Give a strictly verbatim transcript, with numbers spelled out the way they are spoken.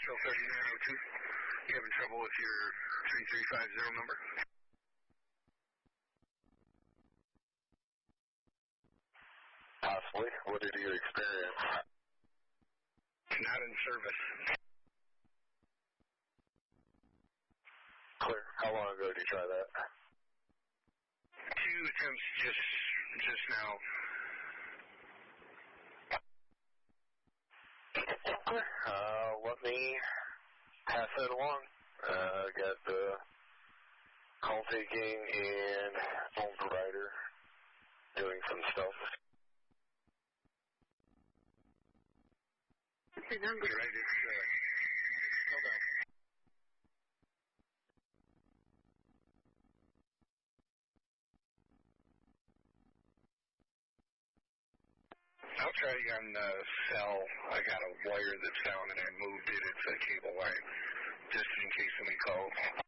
Show thirty-nine oh two. You having trouble with your three three five zero number? Possibly. What did you experience? Not in service. Clear. How long ago did you try that? Two attempts just just now. Clear. Uh, let me pass that along. Uh, got the call taking and phone provider doing some stuff. You're right, it's, uh, hold on. I'll try you on the cell. I got a wire that's down and I moved it. It's a cable line, just in case somebody calls.